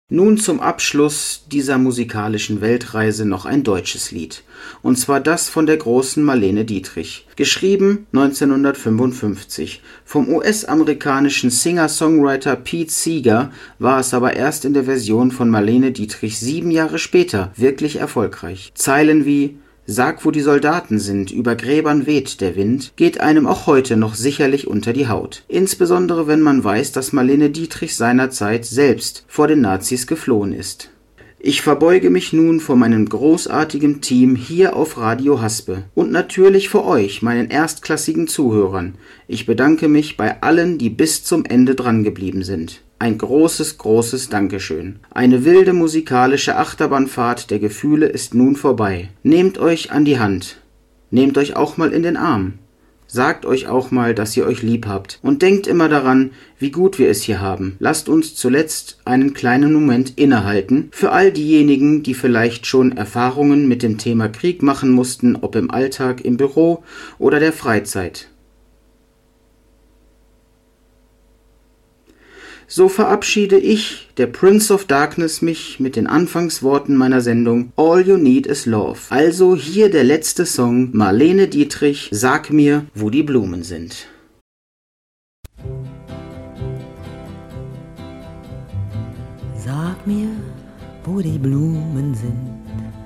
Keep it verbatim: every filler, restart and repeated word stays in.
Nun zum Abschluss dieser musikalischen Weltreise noch ein deutsches Lied. Und zwar das von der großen Marlene Dietrich. Geschrieben neunzehnhundertfünfundfünfzig. Vom U S-amerikanischen Singer-Songwriter Pete Seeger war es aber erst in der Version von Marlene Dietrich sieben Jahre später wirklich erfolgreich. Zeilen wie »Sag, wo die Soldaten sind, über Gräbern weht der Wind« geht einem auch heute noch sicherlich unter die Haut. Insbesondere wenn man weiß, dass Marlene Dietrich seinerzeit selbst vor den Nazis geflohen ist. Ich verbeuge mich nun vor meinem großartigen Team hier auf Radio Haspe und natürlich vor euch, meinen erstklassigen Zuhörern. Ich bedanke mich bei allen, die bis zum Ende drangeblieben sind. Ein großes, großes Dankeschön. Eine wilde musikalische Achterbahnfahrt der Gefühle ist nun vorbei. Nehmt euch an die Hand. Nehmt euch auch mal in den Arm. Sagt euch auch mal, dass ihr euch lieb habt. Und denkt immer daran, wie gut wir es hier haben. Lasst uns zuletzt einen kleinen Moment innehalten. Für all diejenigen, die vielleicht schon Erfahrungen mit dem Thema Krieg machen mussten, ob im Alltag, im Büro oder der Freizeit. So verabschiede ich, der Prince of Darkness, mich mit den Anfangsworten meiner Sendung All You Need Is Love. Also hier der letzte Song, Marlene Dietrich, Sag mir, wo die Blumen sind. Sag mir, wo die Blumen sind,